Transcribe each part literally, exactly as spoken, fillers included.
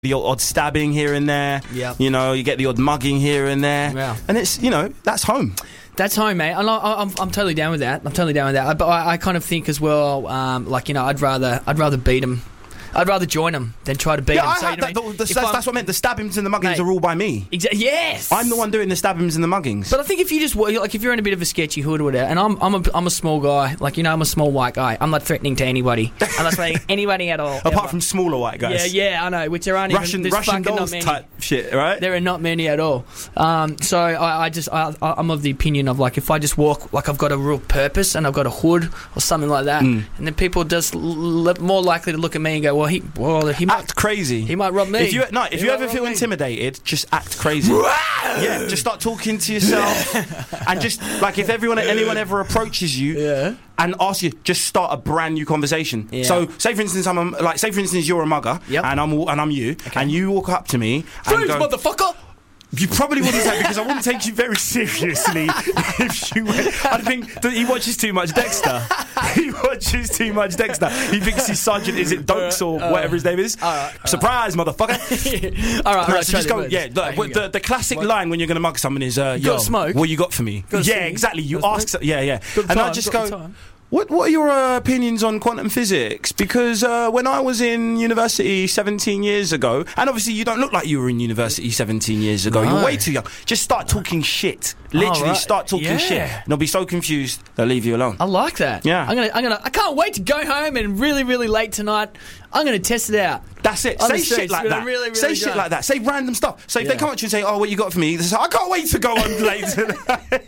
the odd stabbing here and there. Yeah. You know, you get the odd mugging here and there. Yeah. And it's, you know, that's home. That's home, mate. I'm, I'm, I'm totally down with that. I'm totally down with that. But I, I kind of think as well, um, like, you know, I'd rather, I'd rather beat them. I'd rather join them than try to beat Yeah, them. I So, have you know that, what I mean? the, the, that's, that's what I meant. The stabbings and the muggings Mate. are all by me. Exa- yes! I'm the one doing the stabbings and the muggings. But I think if you just like if you're in a bit of a sketchy hood or whatever, and I'm I'm a I'm a small guy, like you know I'm a small white guy. I'm not threatening to anybody. I'm not threatening anybody at all. Apart ever. from smaller white guys. Yeah, yeah, I know. Which there aren't Russian even Russian fucking dolls not many. type shit, right? There are not many at all. Um, so I, I just I, I'm of the opinion of like if I just walk like I've got a real purpose and I've got a hood or something like that, Mm. and then people just l- l- more likely to look at me and go, well he well he might Act crazy. he might rob me. If you no, if He you might ever rob feel me. intimidated, just act crazy. Yeah, just start talking to yourself, and just like if everyone, anyone ever approaches you Yeah. and asks you, just start a brand new conversation. Yeah. So, say for instance, I'm a, like, say for instance, you're a mugger, Yep. and I'm and I'm you, and you walk up to me and Freeze, go, motherfucker! you probably wouldn't say because I wouldn't take you very seriously if you went. I think that he watches too much Dexter. He watches too much Dexter. He thinks his sergeant is it Dokes or Uh, whatever his name is. all right, all Surprise, motherfucker! all right, all right. So just try go, this. yeah. All right, The, here we the, go. the classic What? line when you're going to mug someone is, uh, got "Yo, a smoke? what you got for me?" Got a Yeah, smoke? exactly. You Got a ask, smoke? yeah, yeah, Got the and I time, just got go. the time. What What are your uh, opinions on quantum physics? Because uh, when I was in university seventeen years ago, and obviously you don't look like you were in university seventeen years ago. No. You're way too young. Just start talking shit. Literally, right. start talking Yeah. shit, and they'll be so confused they'll leave you alone. I like that. Yeah. I'm gonna, I'm gonna, I can't wait to go home and really, really late tonight. I'm gonna test it out. That's it. On Say the shit streets, like with a that. really, really say shit young- like that. Say random stuff. So if Yeah. they come up to you and say, "Oh, what you got for me?" They say, "I can't wait to go on late tonight."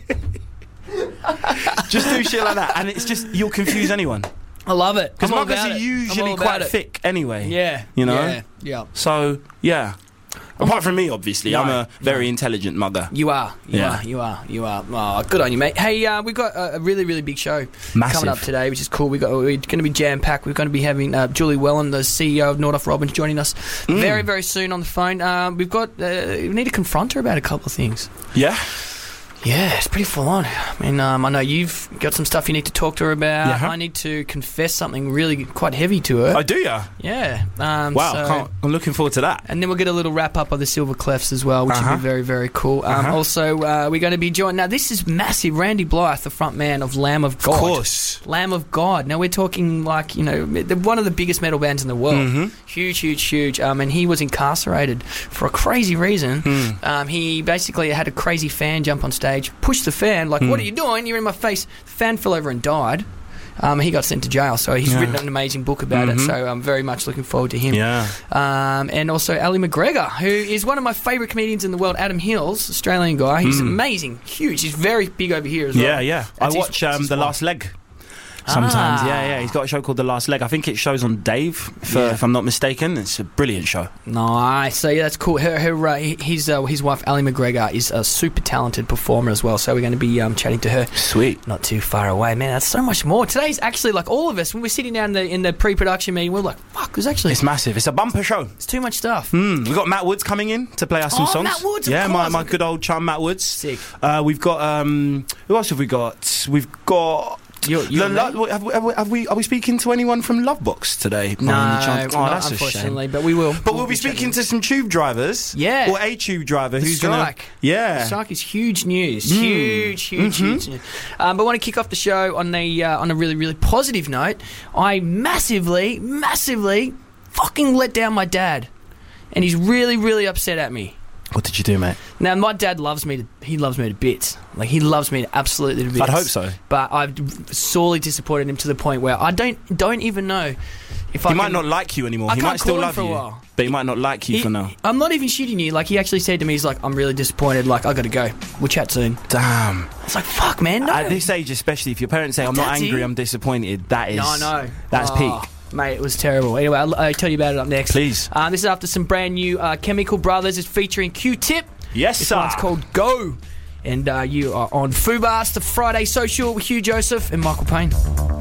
Just do shit like that, and it's just you'll confuse anyone. I love it. Because I'm all muggers about are it. I'm usually all quite about it. thick anyway. Yeah. You know? Yeah. Yeah. So, yeah. Apart from me, obviously. No, I'm a very no. intelligent mugger. You are. You Yeah. are. You are. You are. Oh, good on you, mate. Hey, uh, we've got a, a really, really big show Massive. coming up today, which is cool. We got we're going to be jam packed. We're going to be having uh, Julie Wellen, the C E O of Nordoff Robbins, joining us Mm. very, very soon on the phone. Um, we've got uh, we need to confront her about a couple of things. Yeah? Yeah, it's pretty full on. I mean, um, I know you've got some stuff you need to talk to her about. Yeah. I need to confess something really quite heavy to her. Oh, do ya? Yeah. Um, Wow. so- Can't, I'm looking forward to that. And then we'll get a little wrap up of the Silver Clefs as well, which Uh-huh. will be very, very cool. Um, Uh-huh. Also, uh, we're going to be joined. Now, this is massive. Randy Blythe, the front man of Lamb of God. Of course. Lamb of God. Now, we're talking like, you know, they're one of the biggest metal bands in the world. Mhm. Huge, huge, huge. Um, and he was incarcerated for a crazy reason. Mm. Um, he basically had a crazy fan jump on stage, push the fan, like, Mm. what are you doing? You're in my face. The fan fell over and died. Um, he got sent to jail, so he's Yeah. written an amazing book about Mhm. it. So I'm very much looking forward to him. Yeah. Um, and also Ali McGregor, who is one of my favourite comedians in the world. Adam Hills, Australian guy. He's Mm. amazing, huge. He's very big over here as well. Yeah, yeah. I That's his- watch that's um, his The wife. Last Leg. Sometimes, Ah. yeah, yeah. He's got a show called The Last Leg. I think it shows on Dave, for, Yeah. if I'm not mistaken. It's a brilliant show. Nice. So yeah, that's cool. Her, her, uh, his, uh, his wife Ali McGregor is a super talented performer as well. So we're going to be um, chatting to her. Sweet. Not too far away, man. That's so much more. Today's actually like all of us when we're sitting down in the, in the pre-production meeting. We're like, fuck. There's actually It's massive. It's a bumper show. it's too much stuff. Mm, we've got Matt Woods coming in to play us some Oh, songs. Matt Woods, of yeah, my, course. my good old chum Matt Woods. Sick. Uh, we've got um, who else have we got? We've got. You, you Lo- and lo- me? have, we, have, we, have we? Are we speaking to anyone from Lovebox today? No, By any chance? Oh, not that's a shame. unfortunately, but we will. But we'll be speaking to some tube drivers. Yeah. Or a tube driver The who's going to. strike. Yeah. The strike is huge news. Mm. Huge, huge, Mhm. huge news. Um, but I want to kick off the show on a uh, on a really, really positive note. I massively, massively fucking let down my dad, and he's really, really upset at me. What did you do, mate? Now, my dad loves me. To, he loves me to bits. Like he loves me to absolutely to bits. I'd hope so. But I've sorely disappointed him to the point where I don't don't even know if I He might can- not like you anymore. I he can't might still call him love for a you, while. but he might not like you He- for now. I'm not even shooting you. Like he actually said to me, he's like, "I'm really disappointed. Like I got to go. We'll chat soon." Damn. It's like, "Fuck, man, no." At this age, especially if your parents say, "I'm not Daddy. angry, I'm disappointed," that is. No, I know. That's Oh, peak. Mate, it was terrible. Anyway, I'll, I'll tell you about it up next. Please. Um, this is after some brand new uh, Chemical Brothers. It's featuring Q-Tip. Yes, This sir. one's called Go. And uh, you are on Fubar, the Friday Social with Hugh Joseph and Michael Payne.